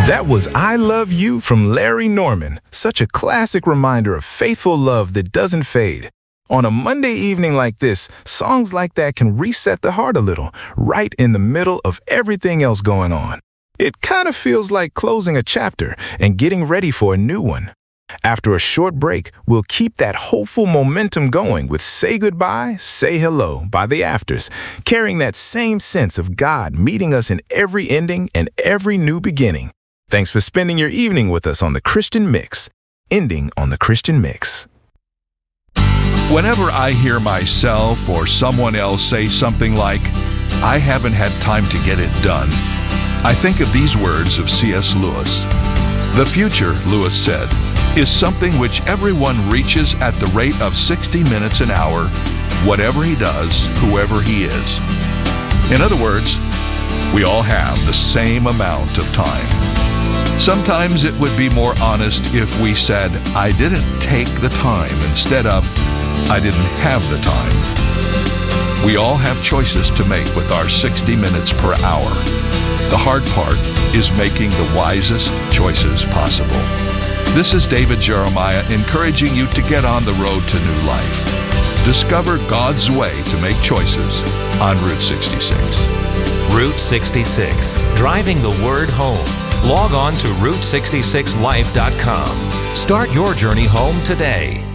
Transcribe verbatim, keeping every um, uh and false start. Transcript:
That was I Love You from Larry Norman. Such a classic reminder of faithful love that doesn't fade. On a Monday evening like this, songs like that can reset the heart a little, right in the middle of everything else going on. It kind of feels like closing a chapter and getting ready for a new one. After a short break, we'll keep that hopeful momentum going with Say Goodbye, Say Hello by The Afters, carrying that same sense of God meeting us in every ending and every new beginning. Thanks for spending your evening with us on The Christian Mix, ending on The Christian Mix. Whenever I hear myself or someone else say something like, "I haven't had time to get it done," I think of these words of C S Lewis. The future, Lewis said, is something which everyone reaches at the rate of sixty minutes an hour, whatever he does, whoever he is. In other words, we all have the same amount of time. Sometimes it would be more honest if we said, "I didn't take the time," instead of, "I didn't have the time." We all have choices to make with our sixty minutes per hour. The hard part is making the wisest choices possible. This is David Jeremiah encouraging you to get on the road to new life. Discover God's way to make choices on Route sixty-six. Route sixty-six, driving the word home. Log on to route sixty-six life dot com. Start your journey home today.